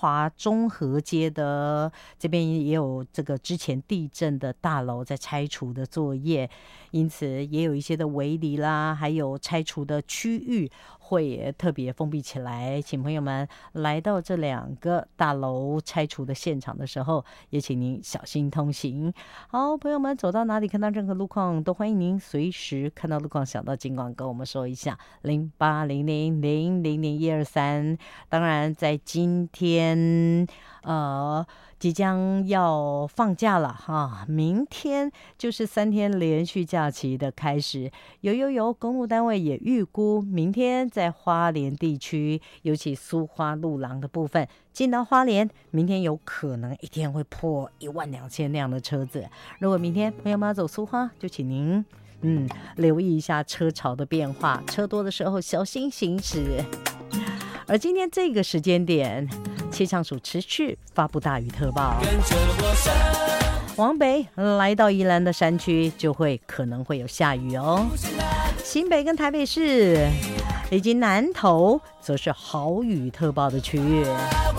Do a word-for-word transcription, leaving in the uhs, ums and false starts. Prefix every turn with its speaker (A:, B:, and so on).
A: 华中和街的这边也有这个之前地震的大楼在拆除的作业，因此也有一些的围篱啦，还有拆除的区域会特别封闭起来，请朋友们来到这两个大楼拆除的现场的时候，也请您小心通行。好，朋友们走到哪里看到任何路况，都欢迎您随时看到路况想到尽管跟我们说一下零八零零零零零一二三。当然在今天呃即将要放假了哈，明天就是三天连续假期的开始。有有有，公路单位也预估明天在花莲地区，尤其苏花路廊的部分，进到花莲，明天有可能一天会破一万两千辆的车子。如果明天朋友们要走苏花，就请您嗯留意一下车潮的变化，车多的时候小心行驶。而今天这个时间点，气象署持续发布大雨特报，往北来到宜兰的山区就会可能会有下雨哦。新北跟台北市以及南投则是豪雨特报的区域。